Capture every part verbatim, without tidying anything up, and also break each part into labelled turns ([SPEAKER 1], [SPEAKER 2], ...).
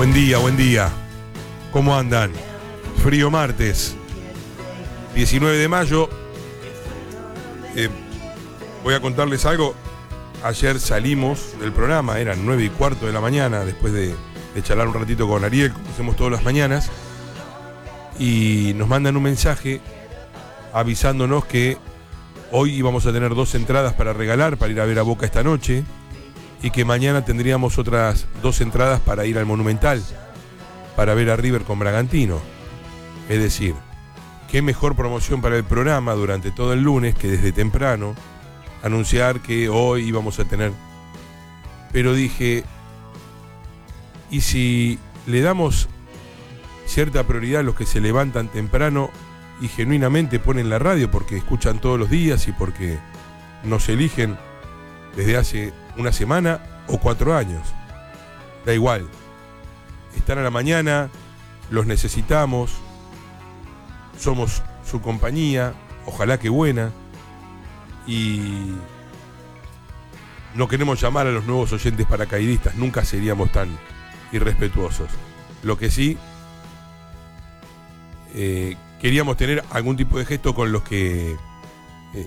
[SPEAKER 1] Buen día, buen día. ¿Cómo andan? Frío martes, diecinueve de mayo. Eh, voy a contarles algo. Ayer salimos del programa, eran nueve y cuarto de la mañana, después de, de charlar un ratito con Ariel, como hacemos todas las mañanas, y nos mandan un mensaje avisándonos que hoy íbamos a tener dos entradas para regalar, para ir a ver a Boca esta noche, y que mañana tendríamos otras dos entradas para ir al Monumental, para ver a River con Bragantino. Es decir, qué mejor promoción para el programa durante todo el lunes que desde temprano anunciar que hoy íbamos a tener. Pero dije, ¿y si le damos cierta prioridad a los que se levantan temprano y genuinamente ponen la radio porque escuchan todos los días y porque nos eligen desde hace una semana o cuatro años? Da igual. Están a la mañana, los necesitamos, somos su compañía, ojalá que buena, y no queremos llamar a los nuevos oyentes paracaidistas, nunca seríamos tan irrespetuosos. Lo que sí, eh, queríamos tener algún tipo de gesto con los que eh,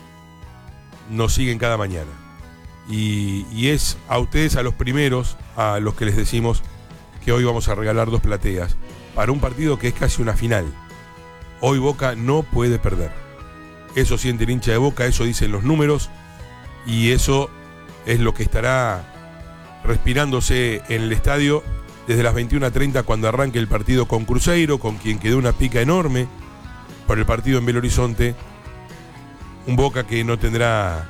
[SPEAKER 1] nos siguen cada mañana. Y, y es a ustedes, a los primeros, a los que les decimos que hoy vamos a regalar dos plateas para un partido que es casi una final. Hoy Boca no puede perder. Eso siente el hincha de Boca, eso dicen los números, y eso es lo que estará respirándose en el estadio desde las veintiuna treinta cuando arranque el partido con Cruzeiro, con quien quedó una pica enorme por el partido en Belo Horizonte. Un Boca que no tendrá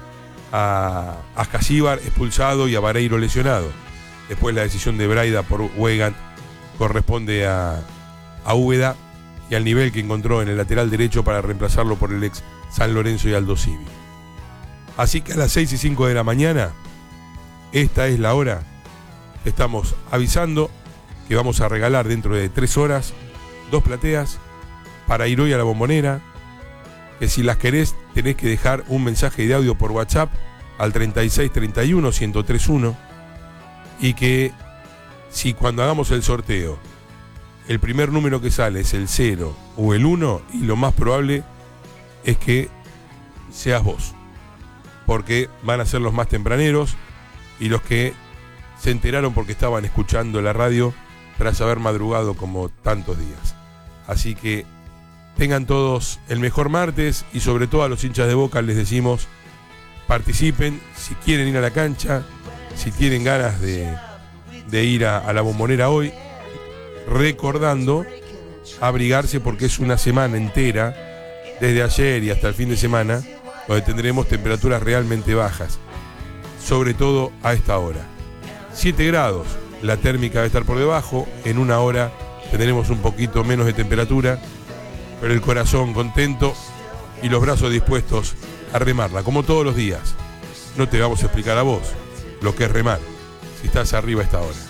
[SPEAKER 1] a Ascasíbar expulsado y a Vareiro lesionado. Después la decisión de Braida por Weigand corresponde a, a Úbeda y al nivel que encontró en el lateral derecho para reemplazarlo por el ex San Lorenzo y Aldo Civi. Así que a las seis y cinco de la mañana, esta es la hora, estamos avisando que vamos a regalar dentro de tres horas dos plateas para ir hoy a la Bombonera, que si las querés tenés que dejar un mensaje de audio por WhatsApp al treinta y seis treinta y uno ciento treinta y uno, y que si cuando hagamos el sorteo el primer número que sale es el cero o el uno, y lo más probable es que seas vos, porque van a ser los más tempraneros y los que se enteraron porque estaban escuchando la radio tras haber madrugado como tantos días. Así que tengan todos el mejor martes, y sobre todo a los hinchas de Boca les decimos, participen si quieren ir a la cancha, si tienen ganas de, de ir a, a la Bombonera hoy, recordando abrigarse porque es una semana entera, desde ayer y hasta el fin de semana, donde tendremos temperaturas realmente bajas, sobre todo a esta hora. siete grados, la térmica va a estar por debajo, en una hora tendremos un poquito menos de temperatura, pero el corazón contento y los brazos dispuestos a remarla, como todos los días. No te vamos a explicar a vos lo que es remar, si estás arriba a esta hora.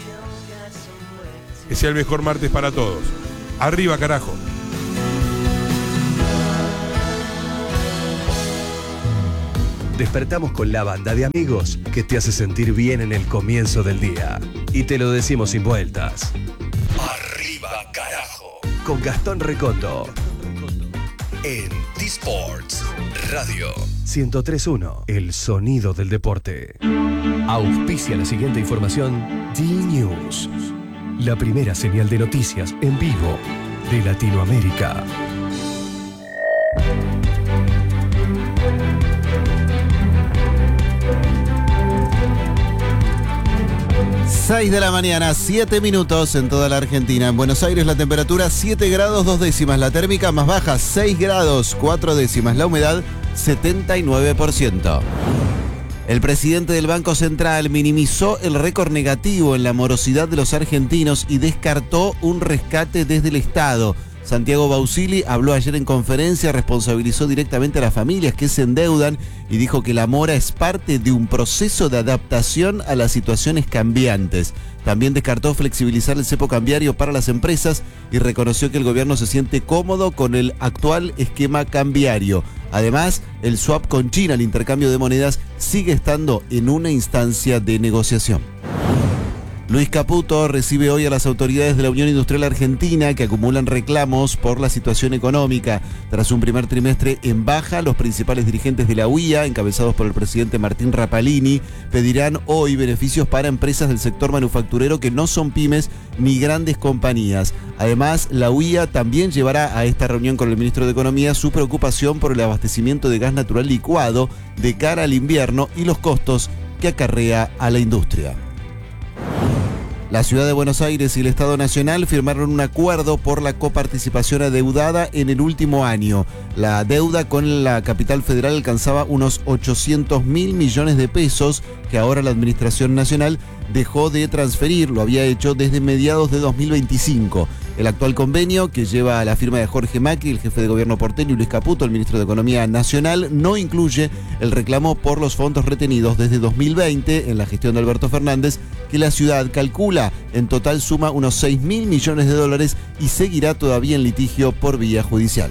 [SPEAKER 1] Que sea el mejor martes para todos. Arriba, carajo.
[SPEAKER 2] Despertamos con la banda de amigos que te hace sentir bien en el comienzo del día. Y te lo decimos sin vueltas. Arriba, carajo. Con Gastón Recoto. En T-Sports Radio ciento tres punto uno, el sonido del deporte. Auspicia la siguiente información D-News, la primera señal de noticias en vivo de Latinoamérica.
[SPEAKER 3] seis de la mañana, siete minutos en toda la Argentina. En Buenos Aires la temperatura siete grados dos décimas, la térmica más baja seis grados cuatro décimas, la humedad setenta y nueve por ciento. El presidente del Banco Central minimizó el récord negativo en la morosidad de los argentinos y descartó un rescate desde el Estado. Santiago Bausili habló ayer en conferencia, responsabilizó directamente a las familias que se endeudan y dijo que la mora es parte de un proceso de adaptación a las situaciones cambiantes. También descartó flexibilizar el cepo cambiario para las empresas y reconoció que el gobierno se siente cómodo con el actual esquema cambiario. Además, el swap con China, el intercambio de monedas, sigue estando en una instancia de negociación. Luis Caputo recibe hoy a las autoridades de la Unión Industrial Argentina que acumulan reclamos por la situación económica. Tras un primer trimestre en baja, los principales dirigentes de la U I A, encabezados por el presidente Martín Rapalini, pedirán hoy beneficios para empresas del sector manufacturero que no son pymes ni grandes compañías. Además, la U I A también llevará a esta reunión con el ministro de Economía su preocupación por el abastecimiento de gas natural licuado de cara al invierno y los costos que acarrea a la industria. La Ciudad de Buenos Aires y el Estado Nacional firmaron un acuerdo por la coparticipación adeudada en el último año. La deuda con la capital federal alcanzaba unos ochocientos mil millones de pesos que ahora la Administración Nacional dejó de transferir, lo había hecho desde mediados de dos mil veinticinco. El actual convenio, que lleva a la firma de Jorge Macri, el jefe de gobierno porteño, y Luis Caputo, el ministro de Economía Nacional, no incluye el reclamo por los fondos retenidos desde dos mil veinte en la gestión de Alberto Fernández, que la ciudad calcula en total suma unos seis mil millones de dólares y seguirá todavía en litigio por vía judicial.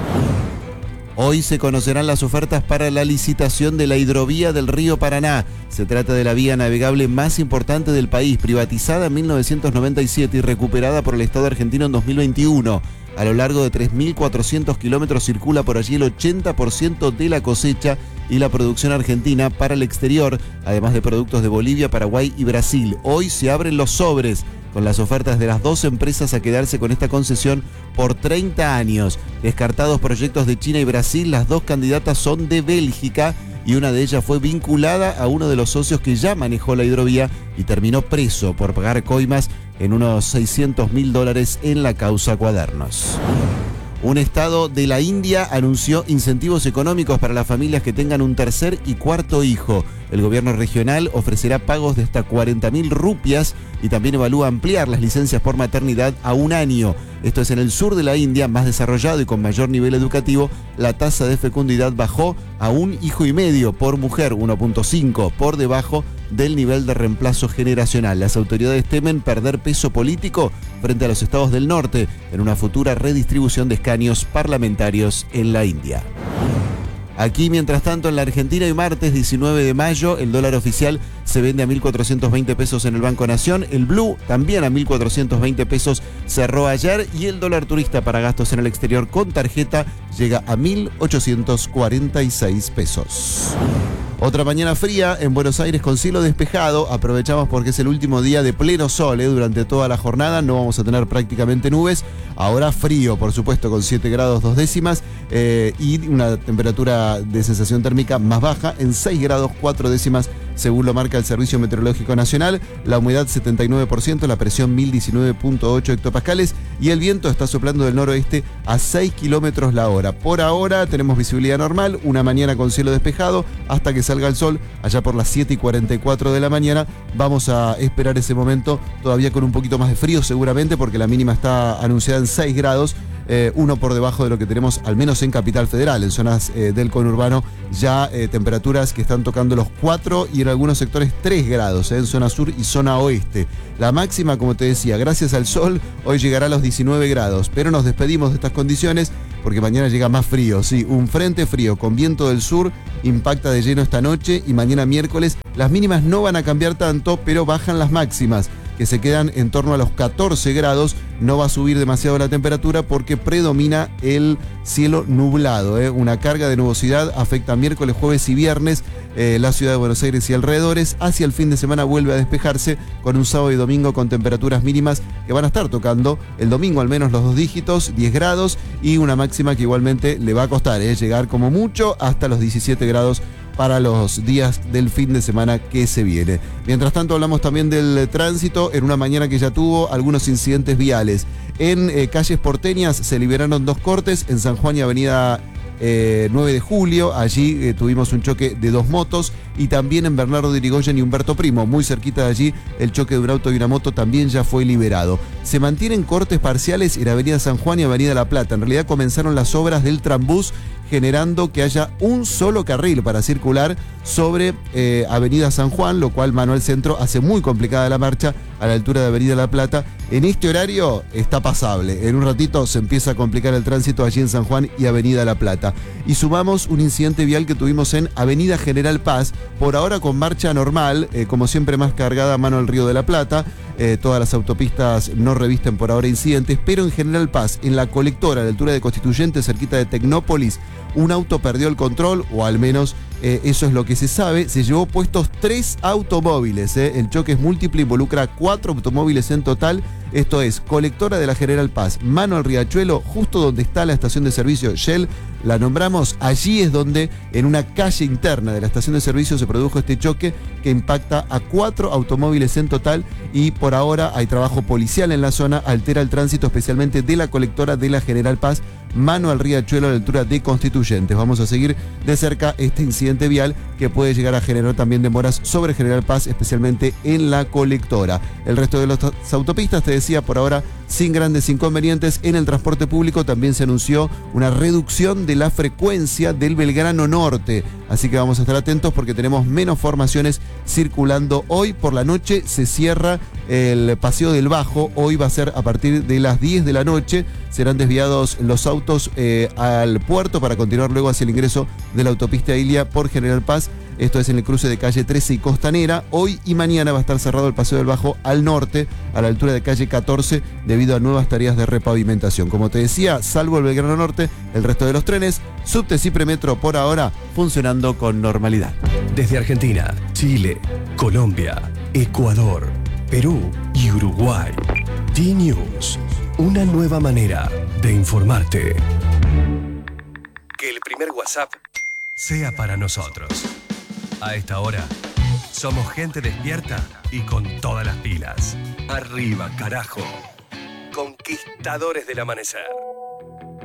[SPEAKER 3] Hoy se conocerán las ofertas para la licitación de la hidrovía del río Paraná. Se trata de la vía navegable más importante del país, privatizada en mil novecientos noventa y siete y recuperada por el Estado argentino en dos mil veintiuno. A lo largo de tres mil cuatrocientos kilómetros circula por allí el ochenta por ciento de la cosecha y la producción argentina para el exterior, además de productos de Bolivia, Paraguay y Brasil. Hoy se abren los sobres con las ofertas de las dos empresas a quedarse con esta concesión por treinta años. Descartados proyectos de China y Brasil, las dos candidatas son de Bélgica y una de ellas fue vinculada a uno de los socios que ya manejó la hidrovía y terminó preso por pagar coimas en unos seiscientos mil dólares en la causa Cuadernos. Un estado de la India anunció incentivos económicos para las familias que tengan un tercer y cuarto hijo. El gobierno regional ofrecerá pagos de hasta cuarenta mil rupias y también evalúa ampliar las licencias por maternidad a un año. Esto es en el sur de la India, más desarrollado y con mayor nivel educativo. La tasa de fecundidad bajó a un hijo y medio por mujer, uno punto cinco, por debajo del nivel de reemplazo generacional. Las autoridades temen perder peso político frente a los estados del norte en una futura redistribución de escaños parlamentarios en la India. Aquí, mientras tanto, en la Argentina, hoy martes diecinueve de mayo, el dólar oficial se vende a mil cuatrocientos veinte pesos en el Banco Nación. El Blue también a mil cuatrocientos veinte pesos cerró ayer y el dólar turista para gastos en el exterior con tarjeta llega a mil ochocientos cuarenta y seis pesos. Otra mañana fría en Buenos Aires con cielo despejado. Aprovechamos porque es el último día de pleno sol, ¿eh? Durante toda la jornada no vamos a tener prácticamente nubes. Ahora frío, por supuesto, con siete grados dos décimas eh, y una temperatura de sensación térmica más baja en seis grados cuatro décimas, según lo marca el Servicio Meteorológico Nacional. La humedad setenta y nueve por ciento, la presión mil diecinueve punto ocho hectopascales y el viento está soplando del noroeste a seis kilómetros la hora. Por ahora tenemos visibilidad normal, una mañana con cielo despejado hasta que salga el sol allá por las siete y cuarenta y cuatro de la mañana. Vamos a esperar ese momento todavía con un poquito más de frío seguramente porque la mínima está anunciada en seis grados. Eh, uno por debajo de lo que tenemos al menos en Capital Federal, en zonas eh, del conurbano, ya eh, temperaturas que están tocando los cuatro y en algunos sectores tres grados, eh, en zona sur y zona oeste. La máxima, como te decía, gracias al sol, hoy llegará a los diecinueve grados, pero nos despedimos de estas condiciones porque mañana llega más frío, sí, un frente frío con viento del sur impacta de lleno esta noche y mañana miércoles las mínimas no van a cambiar tanto, pero bajan las máximas, que se quedan en torno a los catorce grados. No va a subir demasiado la temperatura porque predomina el cielo nublado, ¿eh? Una carga de nubosidad afecta miércoles, jueves y viernes eh, la ciudad de Buenos Aires y alrededores. Hacia el fin de semana vuelve a despejarse con un sábado y domingo con temperaturas mínimas que van a estar tocando el domingo al menos los dos dígitos, diez grados, y una máxima que igualmente le va a costar ¿eh? llegar como mucho hasta los diecisiete grados para los días del fin de semana que se viene. Mientras tanto, hablamos también del tránsito en una mañana que ya tuvo algunos incidentes viales. En eh, calles porteñas se liberaron dos cortes, en San Juan y Avenida eh, nueve de julio, allí eh, tuvimos un choque de dos motos, y también en Bernardo de Irigoyen y Humberto Primo, muy cerquita de allí, el choque de un auto y una moto también ya fue liberado. Se mantienen cortes parciales en Avenida San Juan y Avenida La Plata. En realidad comenzaron las obras del Trambús, generando que haya un solo carril para circular sobre eh, Avenida San Juan, lo cual Manuel Centro hace muy complicada la marcha a la altura de Avenida La Plata. En este horario está pasable. En un ratito se empieza a complicar el tránsito allí en San Juan y Avenida La Plata. Y sumamos un incidente vial que tuvimos en Avenida General Paz, por ahora con marcha normal, eh, como siempre más cargada a mano al Río de la Plata. Eh, todas las autopistas no revisten por ahora incidentes, pero en General Paz, en la colectora a la altura de Constituyente, cerquita de Tecnópolis, un auto perdió el control, o al menos eh, eso es lo que se sabe. Se llevó puestos tres automóviles. Eh. El choque es múltiple, involucra cuatro automóviles en total. Esto es colectora de la General Paz, mano al Riachuelo, justo donde está la estación de servicio Shell. La nombramos, allí es donde en una calle interna de la estación de servicio se produjo este choque que impacta a cuatro automóviles en total, y por ahora hay trabajo policial en la zona, altera el tránsito especialmente de la colectora de la General Paz, mano al Riachuelo a la altura de Constituyentes. Vamos a seguir de cerca este incidente vial que puede llegar a generar también demoras sobre General Paz, especialmente en la colectora. El resto de las autopistas, te decía, por ahora sin grandes inconvenientes. En el transporte público también se anunció una reducción de la frecuencia del Belgrano Norte, así que vamos a estar atentos porque tenemos menos formaciones circulando. Hoy por la noche se cierra el Paseo del Bajo. Hoy va a ser a partir de las diez de la noche. Serán desviados los autos eh, al puerto para continuar luego hacia el ingreso de la autopista Ilia por General Paz. Esto es en el cruce de calle trece y Costanera. Hoy y mañana va a estar cerrado el Paseo del Bajo al norte, a la altura de calle catorce, debido a nuevas tareas de repavimentación. Como te decía, salvo el Belgrano Norte, el resto de los trenes, subtes y premetro por ahora funcionando con normalidad.
[SPEAKER 2] Desde Argentina, Chile, Colombia, Ecuador, Perú y Uruguay. D-News, una nueva manera de informarte. Que el primer WhatsApp sea para nosotros. A esta hora, somos gente despierta y con todas las pilas. Arriba, carajo. Conquistadores del amanecer.